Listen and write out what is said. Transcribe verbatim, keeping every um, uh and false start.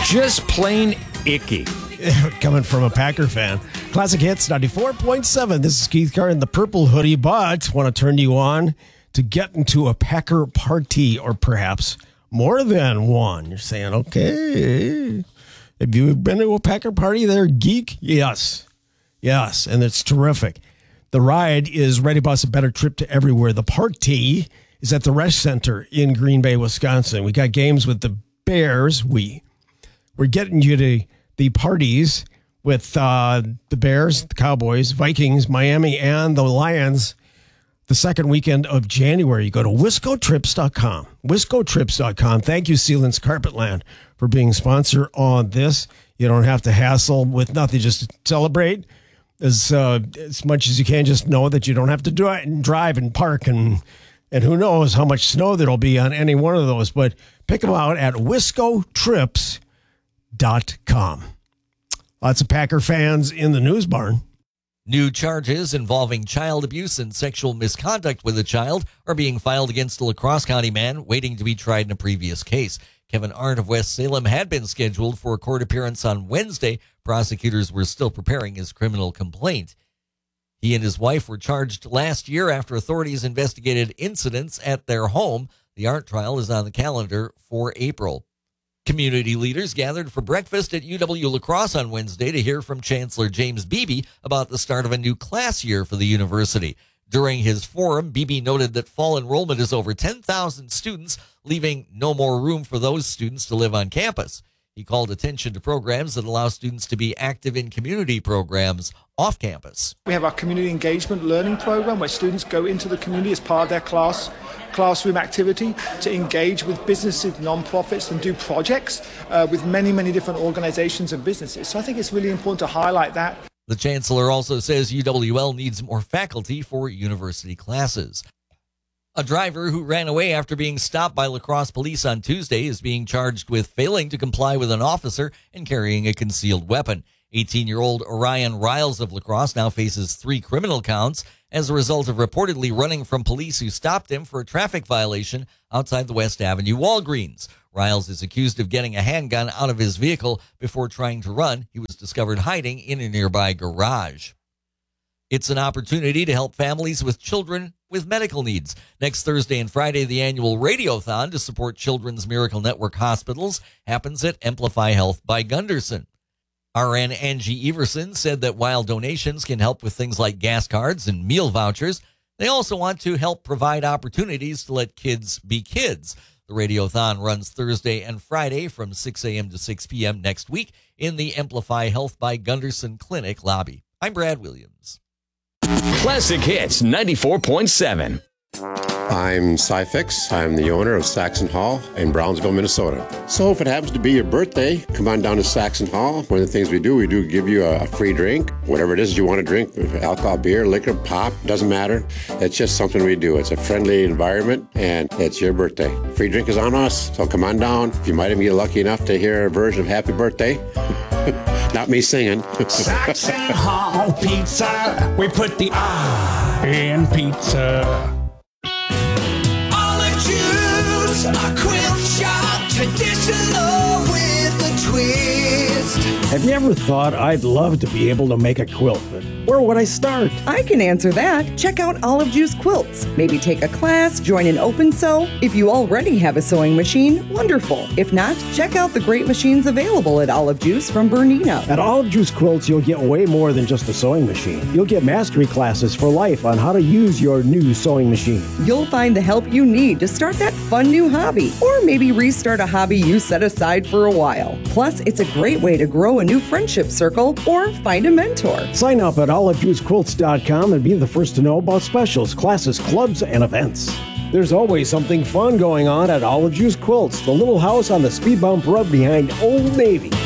Just plain icky. Coming from a Packer fan. Classic Hits ninety-four point seven. This is Keith Carr in the purple hoodie, but want to turn you on to get into a Packer party, or perhaps more than one. You're saying, okay, have you been to a Packer party there, geek? Yes. Yes, and it's terrific. The ride is Ready Bus, a better trip to everywhere. The party is at the Resch Center in Green Bay, Wisconsin. We got games with the Bears. We, we're getting you to the parties with uh, the Bears, the Cowboys, Vikings, Miami, and the Lions the second weekend of January. You go to wisco trips dot com. wisco trips dot com. Thank you, Sealands Carpetland, for being sponsor on this. You don't have to hassle with nothing. Just celebrate as uh, as much as you can. Just know that you don't have to do it and drive and park, and and who knows how much snow there'll be on any one of those. But pick them out at wisco trips dot com. Lots of Packer fans in the news barn. New charges involving child abuse and sexual misconduct with a child are being filed against a La Crosse County man waiting to be tried in a previous case. Kevin Arndt of West Salem had been scheduled for a court appearance on Wednesday. Prosecutors were still preparing his criminal complaint. He and his wife were charged last year after authorities investigated incidents at their home. The Arndt trial is on the calendar for April. Community leaders gathered for breakfast at U W La Crosse on Wednesday to hear from Chancellor James Beebe about the start of a new class year for the university. During his forum, Beebe noted that fall enrollment is over ten thousand students, leaving no more room for those students to live on campus. He called attention to programs that allow students to be active in community programs off campus. We have our community engagement learning program where students go into the community as part of their class classroom activity to engage with businesses, non-profits, and do projects uh, with many, many different organizations and businesses. So I think it's really important to highlight that. The chancellor also says U W L needs more faculty for university classes. A driver who ran away after being stopped by La Crosse police on Tuesday is being charged with failing to comply with an officer and carrying a concealed weapon. eighteen-year-old Orion Riles of La Crosse now faces three criminal counts as a result of reportedly running from police who stopped him for a traffic violation outside the West Avenue Walgreens. Riles is accused of getting a handgun out of his vehicle before trying to run. He was discovered hiding in a nearby garage. It's an opportunity to help families with children with medical needs. Next Thursday and Friday, the annual Radiothon to support Children's Miracle Network hospitals happens at Amplify Health by Gunderson. R N Angie Everson said that while donations can help with things like gas cards and meal vouchers, they also want to help provide opportunities to let kids be kids. The Radiothon runs Thursday and Friday from six a.m. to six p.m. next week in the Amplify Health by Gunderson Clinic lobby. I'm Brad Williams. Classic Hits ninety-four point seven. I'm Cy Fix. I'm the owner of Saxon Hall in Brownsville, Minnesota. So if it happens to be your birthday, come on down to Saxon Hall. One of the things we do, we do give you a free drink, whatever it is you want to drink, alcohol, beer, liquor, pop, doesn't matter. It's just something we do. It's a friendly environment, and it's your birthday. Free drink is on us, so come on down. If you might even get lucky enough to hear a version of Happy Birthday. Not me singing. Saxon Hall Pizza. We put the I in pizza. A quilt shop, traditional with a twist. Have you ever thought, I'd love to be able to make a quilt, but where would I start? I can answer that. Check out Olive Juice Quilts. Maybe take a class, join an open sew. If you already have a sewing machine, wonderful. If not, check out the great machines available at Olive Juice from Bernina. At Olive Juice Quilts, you'll get way more than just a sewing machine. You'll get mastery classes for life on how to use your new sewing machine. You'll find the help you need to start that fun new hobby, or maybe restart a hobby you set aside for a while. Plus, it's a great way to grow a new friendship circle or find a mentor. Sign up at olive juice quilts dot com and be the first to know about specials, classes, clubs, and events. There's always something fun going on at Olive Juice Quilts, the little house on the speed bump road behind Old Navy.